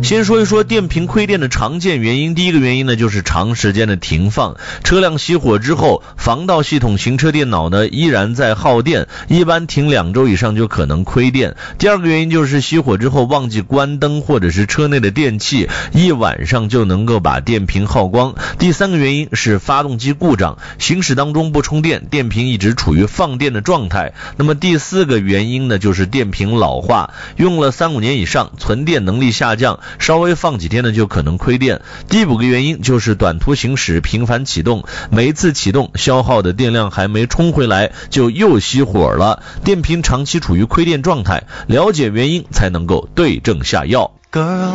先说一说电瓶亏电的常见原因。第一个原因呢，就是长时间的停放，车辆熄火之后，防盗系统行车电脑呢依然在耗电，一般停2周以上就可能亏电。第二个原因就是熄火之后忘记关灯，或者是车内的电器一晚上就能够把电瓶耗光。第三个原因是发动机故障，行驶当中不充电，电瓶一直处于放电的状态。那么第四个原因呢，就是电瓶老化，用了3-5年以上，存电能力下降，稍微放几天呢就可能亏电。第5个原因就是短途行驶频繁启动，每一次启动消耗的电量还没充回来就又熄火了，电瓶长期处于亏电状态。了解原因才能够对症下药。